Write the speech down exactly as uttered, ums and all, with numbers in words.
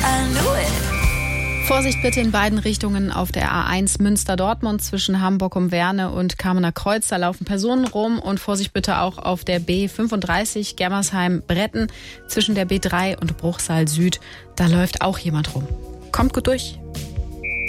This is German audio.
I knew it. Vorsicht bitte in beiden Richtungen auf der A eins Münster-Dortmund zwischen Hamburg um Werne und Kamener Kreuz. Da laufen Personen rum. Und Vorsicht bitte auch auf der B fünfunddreißig Germersheim-Bretten zwischen der B drei und Bruchsal Süd. Da läuft auch jemand rum. Kommt gut durch.